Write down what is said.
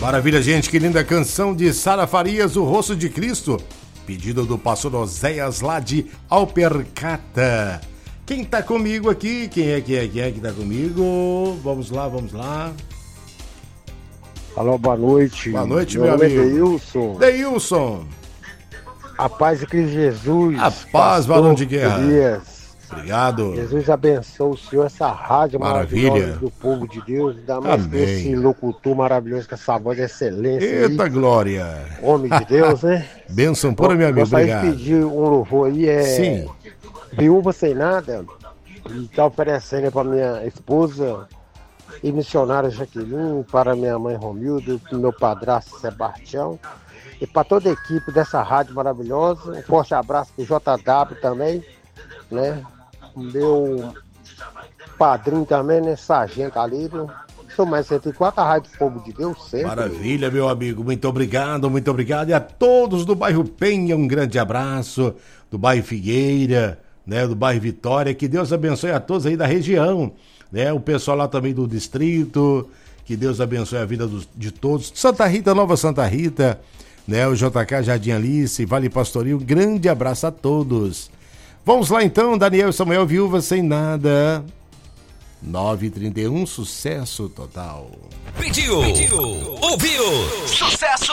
Maravilha, gente, que linda canção de Sara Farias, O Rosto de Cristo. Pedido do pastor Oséias lá de Alpercata. Quem tá comigo aqui? Quem é que tá comigo? Vamos lá. Alô, boa noite. Boa noite, meu amigo. Deilson. A paz de Cristo Jesus. A paz, varão de guerra. Elias. Obrigado. Jesus abençoe o senhor, essa rádio maravilhosa do povo de Deus. Dá mais esse locutor maravilhoso com essa voz de excelência. Eita, glória. Homem de Deus, né? Bênção pura, meu amigo. Gostaria Obrigado. de pedir um louvor aí. Sim. Viúva Sem Nada. E tá oferecendo para minha esposa e missionária Jaqueline, para minha mãe Romildo, para meu padrasto Sebastião. E para toda a equipe dessa rádio maravilhosa. Um forte abraço para o JW também, né? Meu padrinho também, né? Sargento Alírio. Sou mais 104, a Rádio Povo de Deus sempre. Maravilha, meu amigo. Muito obrigado. E a todos do bairro Penha, um grande abraço. Do bairro Figueira, né? Do bairro Vitória. Que Deus abençoe a todos aí da região, né? O pessoal lá também do distrito. Que Deus abençoe a vida de todos. Santa Rita, Nova Santa Rita, né? O JK Jardim Alice, Vale Pastoril. Um grande abraço a todos. Vamos lá então, Daniel e Samuel, Viúva Sem Nada. 9h31, sucesso total. Pediu, ouviu, sucesso